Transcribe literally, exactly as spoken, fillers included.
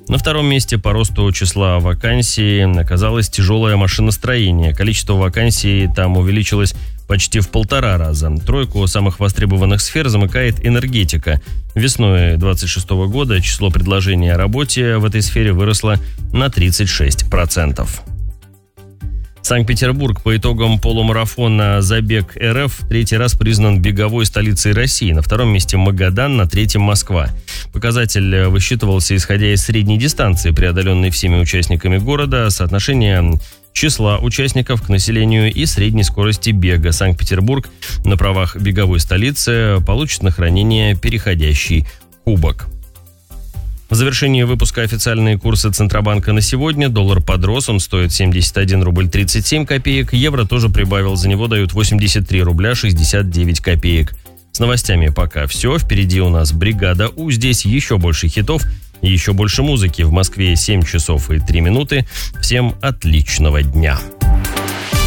На втором месте по росту числа вакансий оказалось тяжелое машиностроение. Количество вакансий там увеличилось почти в полтора раза. Тройку самых востребованных сфер замыкает энергетика. Весной двадцать шестого года число предложений о работе в этой сфере выросло на тридцать шесть процентов. Санкт-Петербург по итогам полумарафона «Забег РФ» третий раз признан беговой столицей России. На втором месте Магадан, на третьем Москва. Показатель высчитывался исходя из средней дистанции, преодоленной всеми участниками города, соотношения числа участников к населению и средней скорости бега. Санкт-Петербург на правах беговой столицы получит на хранение переходящий кубок. В завершении выпуска официальные курсы Центробанка на сегодня. Доллар подрос, он стоит семьдесят один рубль тридцать семь копеек. Евро тоже прибавил, за него дают восемьдесят три рубля шестьдесят девять копеек. С новостями пока все. Впереди у нас «Бригада У». Здесь еще больше хитов и еще больше музыки. В Москве семь часов и три минуты. Всем отличного дня.